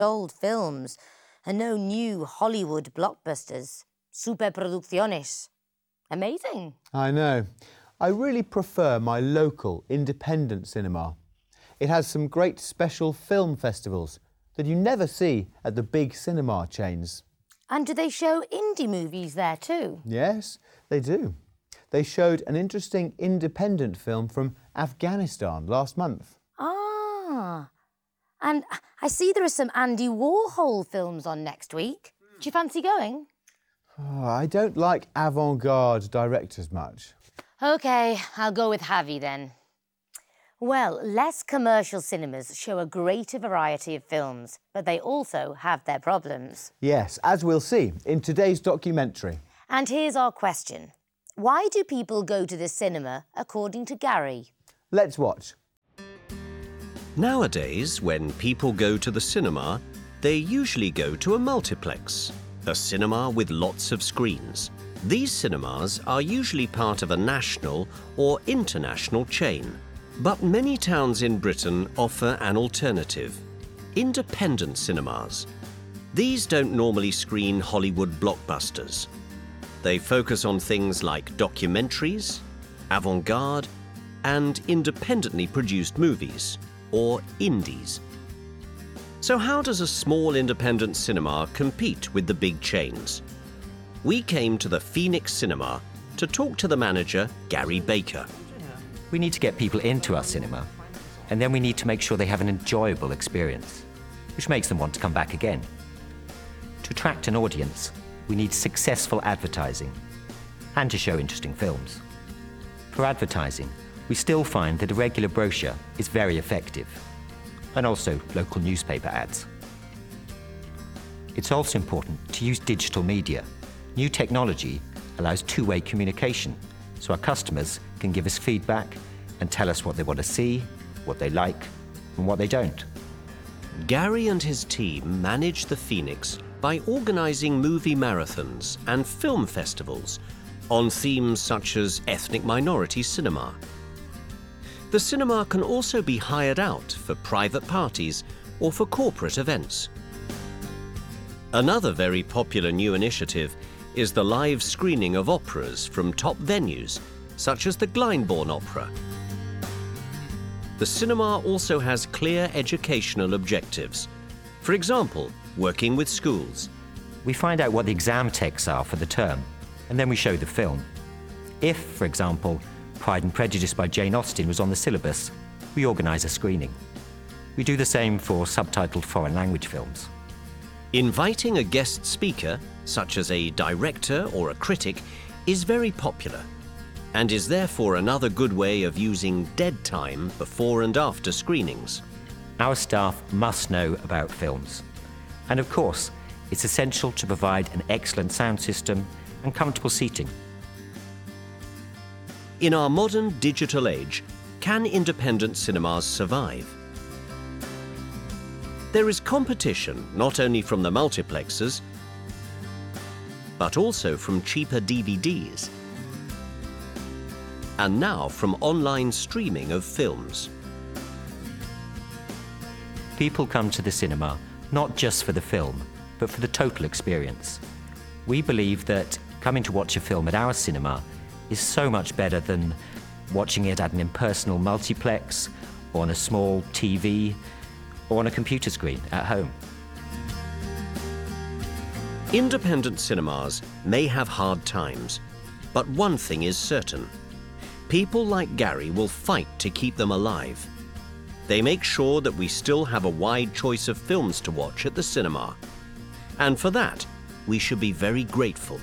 old films and no new Hollywood blockbusters. Superproducciones. Amazing. I know. I really prefer my local independent cinema. It has some great special film festivals that you never see at the big cinema chains. And do they show indie movies there too? Yes, they do. They showed an interesting independent film from Afghanistan last month. Ah, and I see there are some Andy Warhol films on next week. Do you fancy going? Oh, I don't like avant-garde directors much. OK, I'll go with Javi then. Well, less commercial cinemas show a greater variety of films, but they also have their problems. Yes, as we'll see in today's documentary. And here's our question. Why do people go to the cinema according to Gary? Let's watch. Nowadays, when people go to the cinema, they usually go to a multiplex, a cinema with lots of screens. These cinemas are usually part of a national or international chain. But many towns in Britain offer an alternative: independent cinemas. These don't normally screen Hollywood blockbusters. They focus on things like documentaries, avant-garde, and independently produced movies, or indies. So how does a small independent cinema compete with the big chains? We came to the Phoenix Cinema to talk to the manager, Gary Baker. We need to get people into our cinema, and then we need to make sure they have an enjoyable experience, which makes them want to come back again. To attract an audience, we need successful advertising and to show interesting films. For advertising, we still find that a regular brochure is very effective, and also local newspaper ads. It's also important to use digital media. New technology allows two-way communication, so our customers can give us feedback and tell us what they want to see, what they like, and what they don't. Gary and his team manage the Phoenix by organising movie marathons and film festivals on themes such as ethnic minority cinema. The cinema can also be hired out for private parties or for corporate events. Another very popular new initiative is the live screening of operas from top venues, such as the Glyndebourne Opera. The cinema also has clear educational objectives. For example, working with schools. We find out what the exam texts are for the term, and then we show the film. If, for example, Pride and Prejudice by Jane Austen was on the syllabus, we organise a screening. We do the same for subtitled foreign language films. Inviting a guest speaker, such as a director or a critic, is very popular and is therefore another good way of using dead time before and after screenings. Our staff must know about films. And of course, it's essential to provide an excellent sound system and comfortable seating. In our modern digital age, can independent cinemas survive? There is competition not only from the multiplexes, but also from cheaper DVDs, and now from online streaming of films. People come to the cinema not just for the film, but for the total experience. We believe that coming to watch a film at our cinema is so much better than watching it at an impersonal multiplex, or on a small TV, or on a computer screen at home. Independent cinemas may have hard times, but one thing is certain. People like Gary will fight to keep them alive. They make sure that we still have a wide choice of films to watch at the cinema. And for that, we should be very grateful.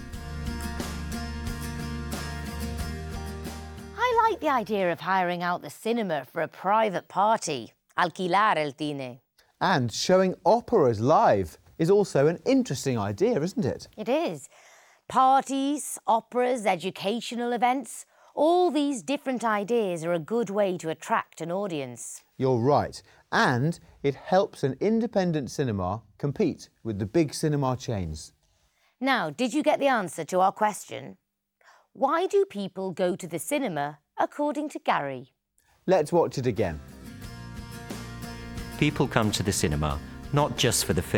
I like the idea of hiring out the cinema for a private party. Alquilar el cine. And showing operas live is also an interesting idea, isn't it? It is. Parties, operas, educational events, all these different ideas are a good way to attract an audience. You're right. And it helps an independent cinema compete with the big cinema chains. Now, did you get the answer to our question? Why do people go to the cinema according to Gary? Let's watch it again. People come to the cinema not just for the film.